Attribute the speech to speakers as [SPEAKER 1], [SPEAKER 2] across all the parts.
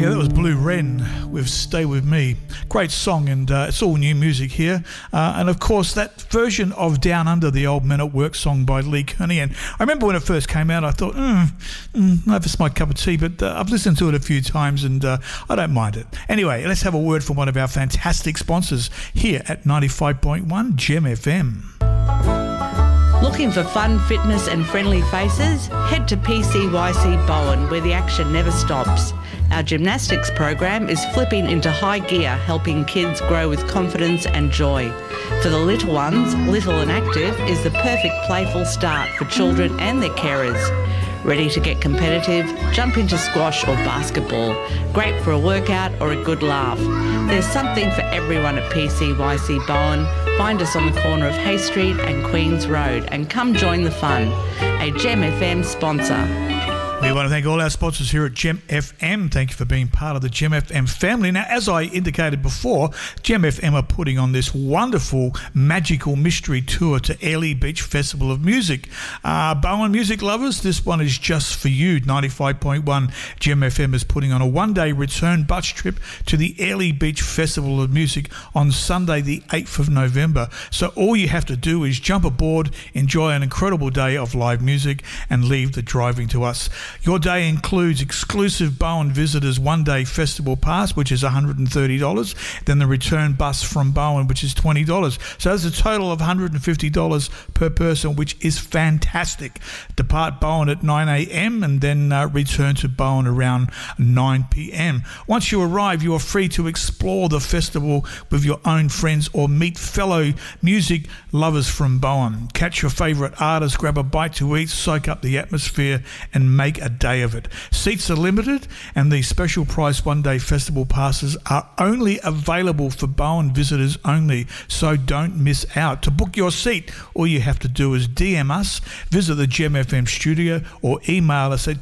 [SPEAKER 1] Yeah, that was Blue Wren with Stay With Me. Great song, and it's all new music here. And of course, that version of Down Under, the old Men at Work song by Lee Kernaghan. I remember when it first came out, I thought, no, it's my cup of tea, but I've listened to it a few times and I don't mind it. Anyway, let's have a word from one of our fantastic sponsors here at 95.1 Gem FM.
[SPEAKER 2] Looking for fun, fitness and friendly faces? Head to PCYC Bowen, where the action never stops. Our gymnastics program is flipping into high gear, helping kids grow with confidence and joy. For the little ones, Little and Active is the perfect playful start for children and their carers. Ready to get competitive? Jump into squash or basketball. Great for a workout or a good laugh. There's something for everyone at PCYC Bowen. Find us on the corner of Hay Street and Queens Road and come join the fun. A Gem FM sponsor.
[SPEAKER 1] We want to thank all our sponsors here at Gem FM. Thank you for being part of the Gem FM family. Now, as I indicated before, Gem FM are putting on this wonderful, magical mystery tour to Airlie Beach Festival of Music. Bowen music lovers, this one is just for you. 95.1 Gem FM is putting on a one-day return bus trip to the Airlie Beach Festival of Music on Sunday, the 8th of November. So all you have to do is jump aboard, enjoy an incredible day of live music, and leave the driving to us. Your day includes exclusive Bowen Visitors one-day festival pass, which is $130, then the return bus from Bowen, which is $20. So that's a total of $150 per person, which is fantastic. Depart Bowen at 9 a.m. and then return to Bowen around 9 p.m. Once you arrive, you are free to explore the festival with your own friends or meet fellow music lovers from Bowen. Catch your favourite artists, grab a bite to eat, soak up the atmosphere and make a day of it. Seats are limited and the special price one-day festival passes are only available for Bowen visitors only, so don't miss out. To book your seat, all you have to do is DM us, visit the Gem FM studio or email us at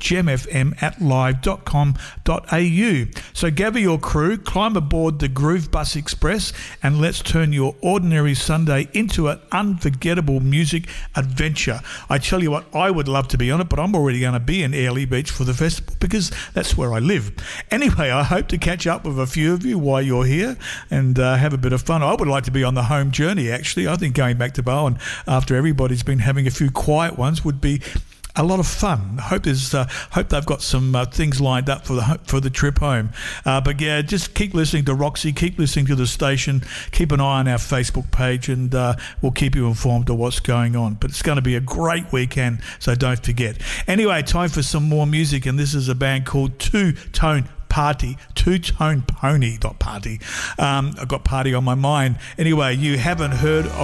[SPEAKER 1] gemfm@live.com.au. So gather your crew, climb aboard the Groove Bus Express and let's turn your ordinary Sunday into an unforgettable music adventure. I tell you what, I would love to be on it, but I'm already going to be in Airlie Beach for the festival because that's where I live. Anyway, I hope to catch up with a few of you while you're here and have a bit of fun. I would like to be on the home journey, actually. I think going back to Bowen after everybody's been having a few quiet ones would be a lot of fun. Hope they've got some things lined up for the trip home. But yeah, just keep listening to Roxy, keep listening to the station, keep an eye on our Facebook page, and we'll keep you informed of what's going on. But it's going to be a great weekend, so don't forget. Anyway, time for some more music, and this is a band called Two Tone Party, Two-Tone Pony, not party. I've got party on my mind. Anyway, you haven't heard of